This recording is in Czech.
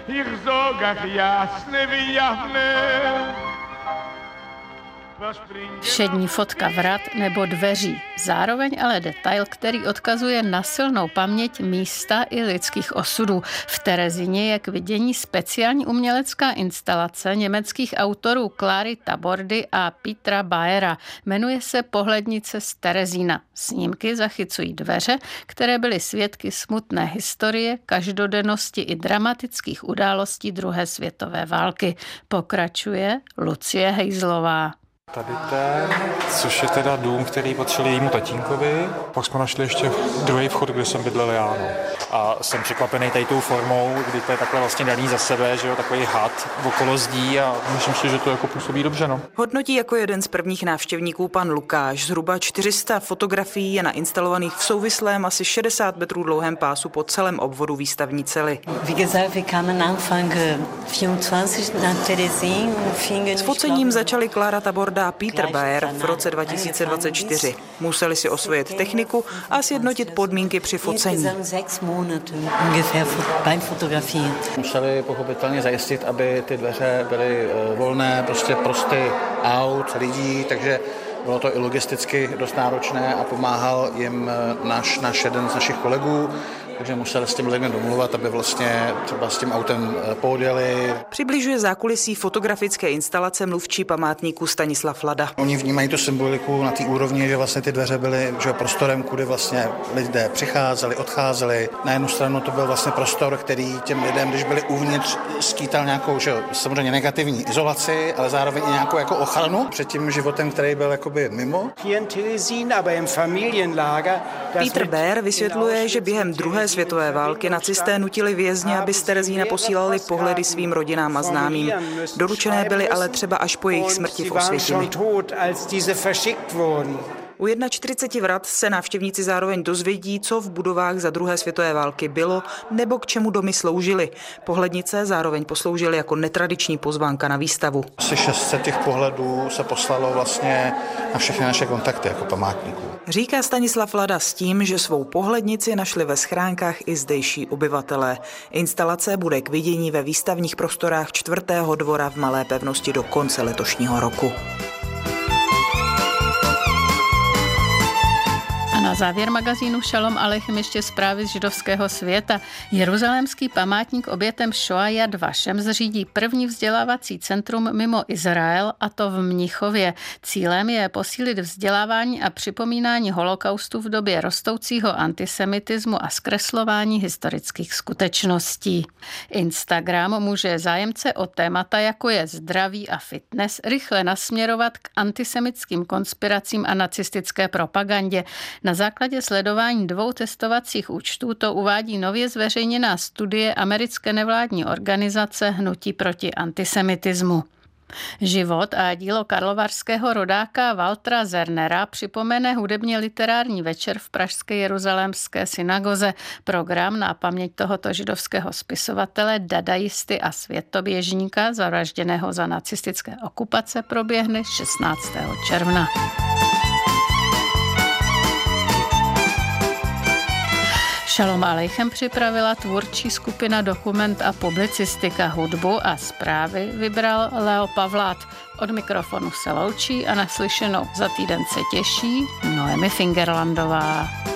ich sag ach jasne wie javne. Všední fotka vrat nebo dveří. Zároveň ale detail, který odkazuje na silnou paměť místa i lidských osudů. V Terezíně je k vidění speciální umělecká instalace německých autorů Clary Tabordy a Petera Bayera. Jmenuje se Pohlednice z Terezína. Snímky zachycují dveře, které byly svědky smutné historie, každodennosti i dramatických událostí druhé světové války. Pokračuje Lucie Hejzlová. Tady ten, což je teda dům, který patřil jejímu tatínkovi. Pak jsme našli ještě druhý vchod, kde jsem bydlel já. No. A jsem překvapený tady tou formou, kdy to je takhle vlastně daný za sebe, že jo, takový had okolo zdí a myslím si, že to jako působí dobře. No. Hodnotí jako jeden z prvních návštěvníků pan Lukáš. Zhruba 400 fotografií je nainstalovaných v souvislém asi 60 metrů dlouhém pásu po celém obvodu výstavní cely. S focením začali Clara Taborda a Peter Bayer v roce 2024. Museli si osvojit techniku a sjednotit podmínky při focení. Museli pochopitelně zajistit, aby ty dveře byly volné, prostě prosty aut, lidí, takže bylo to i logisticky dost náročné a pomáhal jim náš jeden z našich kolegů, takže museli s těmi lidmi domluvat, aby vlastně třeba s tím autem poodjeli. Přibližuje zákulisí fotografické instalace mluvčí památníku Stanislav Lada. Oni vnímají tu symboliku na té úrovni, že vlastně ty dveře byly prostorem, kudy vlastně lidé přicházeli, odcházeli. Na jednu stranu to byl vlastně prostor, který těm lidem, když byli uvnitř, skýtal nějakou, samozřejmě negativní izolaci, ale zároveň i nějakou jako ochranu před tím životem, který byl jakoby mimo. Peter Bayer vysvětluje, že během druhé světové války nacisté nutili vězně, aby z Terezína posílali pohledy svým rodinám a známým. Doručené byly ale třeba až po jejich smrti v Osvětimi. U 41 vrat se návštěvníci zároveň dozvědí, co v budovách za druhé světové války bylo nebo k čemu domy sloužily. Pohlednice zároveň posloužily jako netradiční pozvánka na výstavu. Asi 600 těch pohledů se poslalo vlastně na všechny naše kontakty jako památníků. Říká Stanislav Lada s tím, že svou pohlednici našli ve schránkách i zdejší obyvatelé. Instalace bude k vidění ve výstavních prostorách 4. dvora v Malé Pevnosti do konce letošního roku. Na závěr magazínu Šalom Aleichem ještě zprávy z židovského světa. Jeruzalémský památník obětem Šoa Yad Vashem zřídí první vzdělávací centrum mimo Izrael, a to v Mnichově. Cílem je posílit vzdělávání a připomínání holokaustu v době rostoucího antisemitismu a zkreslování historických skutečností. Instagram může zájemce o témata, jako je zdraví a fitness, rychle nasměrovat k antisemitským konspiracím a nacistické propagandě. Na základě sledování 2 testovacích účtů to uvádí nově zveřejněná studie americké nevládní organizace Hnutí proti antisemitismu. Život a dílo karlovarského rodáka Waltera Zernera připomene hudebně literární večer v pražské Jeruzalémské synagoze. Program na paměť tohoto židovského spisovatele, dadaisty a světoběžníka zavražděného za nacistické okupace proběhne 16. června. Šalom Aleichem připravila tvůrčí skupina Dokument a publicistika. Hudbu a zprávy vybral Leo Pavlát. Od mikrofonu se loučí a naslyšenou za týden se těší Noemi Fingerlandová.